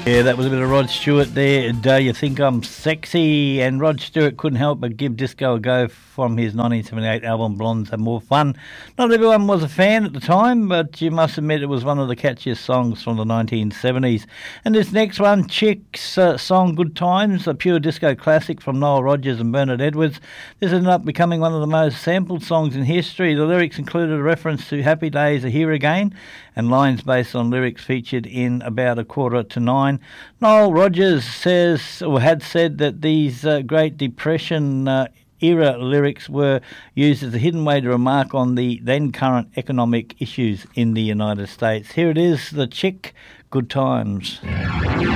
Yeah, that was a bit of Rod Stewart there. You Think I'm Sexy? And Rod Stewart couldn't help but give disco a go from his 1978 album Blondes Have More Fun. Not everyone was a fan at the time, but you must admit it was one of the catchiest songs from the 1970s. And this next one, Chick's song Good Times, a pure disco classic from Noel Rodgers and Bernard Edwards. This ended up becoming one of the most sampled songs in history. The lyrics included a reference to Happy Days Are Here Again, and lines based on lyrics featured in About 8:45. Noel Rodgers says, or had said, that these Great Depression era lyrics were used as a hidden way to remark on the then current economic issues in the United States. Here it is, the Chick, Good Times.